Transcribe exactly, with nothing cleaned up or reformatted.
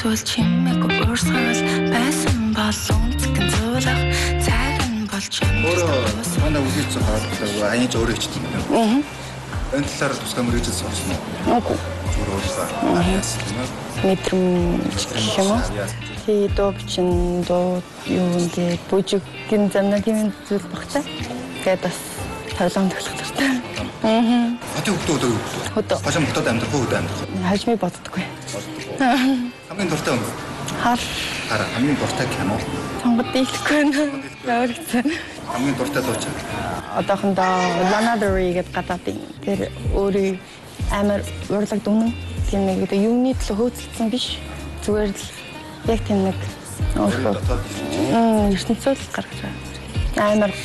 зүйл чимээг уурсгал байсан болон згэн зулах цаг нь болж юм. Өөрөө манай үзэж байгаа аяж өөрөө хичдэг юм. Аа. Энэ талаар тусгай мөрөж сонсон уу? Үгүй. Өөрөө яасан. Мэдрэмж гэх юм уу? Тий дуу бичин дуу юу ингээд бүжигэн замна тийм зүйл багтаа. Тэгээд бас тоглоом тоглох хэрэгтэй. Аа. Хатуу хөтөө өдөр. Хөтөө. Хашаа хөтөөд амьдрах уу амьдрах. Хажмыг боддоггүй. Хамгийн дуртай юм. Хар. Хар хамгийн дуртай кино. Сонгод дийлэхгүй байна. Өөрөцөн. Хамгийн дуртай дууч. Одоохондоо Lana Del Rey гэдэг гадаадын тэр өөрийн амар урлаг дүнэн тийм нэг одоо юуны төлөө хөөцөлдсөн биш. Зүгээр л яг тийм нэг өөрөө ертөнцөд гаргаж байгаа. Амар